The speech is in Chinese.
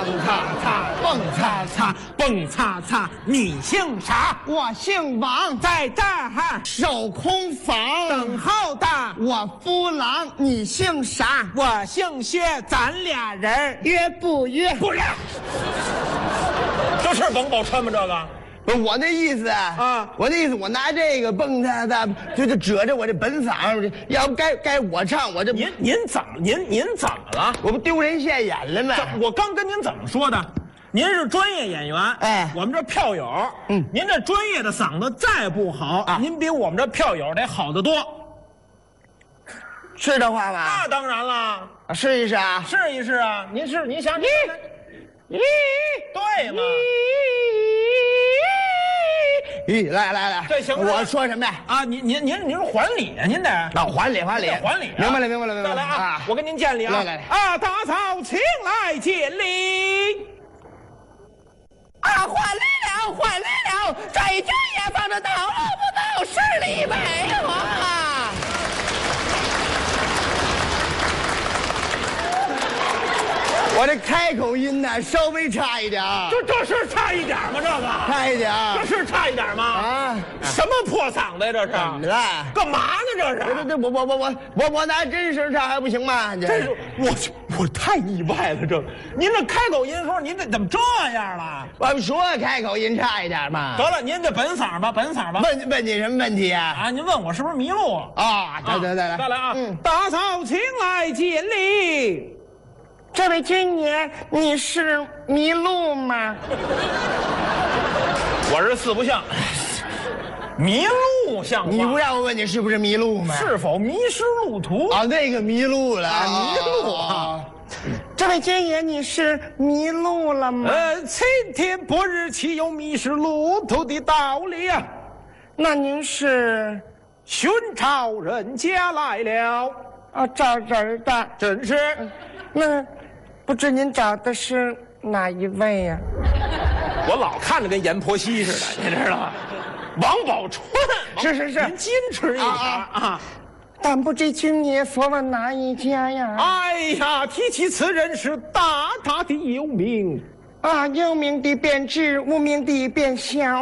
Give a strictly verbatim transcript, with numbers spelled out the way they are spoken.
擦擦，蹦擦擦，蹦擦擦。你姓啥？ 我姓王， 在这儿守空房等候的。 我夫郎，你姓啥？ 我姓薛，咱俩人约不约？ 不约。这是王宝钏吗？这个？ 不是我那意思啊，我那意思，我拿这个蹦擦擦，就就遮着我这本嗓，要不该该我唱，我这您您怎么您您怎么了？ 我不丢人现眼了吗？ 我刚跟您怎么说的？您是专业演员， 哎， 我们这票友，嗯，您这专业的嗓子再不好，啊，您比我们这票友得好得多。 是这话吧？ 那当然了， 啊，试一试啊， 试一试啊！您是您想，咦咦， 对了。 咦，来来来， 这行， 我说什么呀？ 啊，您您您您是还礼啊，您得啊，还礼还礼还礼， 明白了明白了明白了。 来来啊，我跟您见礼啊！ 来来来， 啊，大嫂请来见礼。 啊，还礼了还礼了，这一句也放着到了不到十里北啊！我这开口音呢稍微差一点， 这这是差一点吗？这个差一点， 这是差一点吗？ 啊， 什么破嗓子呀？这是怎么了？ 干嘛呢？这是？ 这这我我我我我我拿真声唱还不行吗？这是我我太意外了，这您这开口音时候您这怎么这样了？ 我们说开口音差一点嘛。 得了，您这本嗓吧，本嗓吧。 问问你什么问题啊？ 啊，您问我是不是迷路啊？得得得来再来啊！ 嗯， 大嫂请来见礼。 这位军爷，你是迷路吗？ 我是四不像，迷路像话。 你不让我问你是不是迷路吗？ 是否迷失路途啊？那个迷路了， 啊、迷路啊！ 这位军爷，你是迷路了吗？ 呃，晴天白日岂有迷失路途的道理啊？ 那您是寻常人家来了啊？找人的， 真是。 那不知您找的是哪一位呀、 啊？我老看着跟阎婆惜似的，你知道吗？王宝钏， 是是是， 您矜持一点啊！啊但不知君爷所问哪一家呀？ 哎呀，提起此人是大大的有名啊，有名的便知，无名的便晓。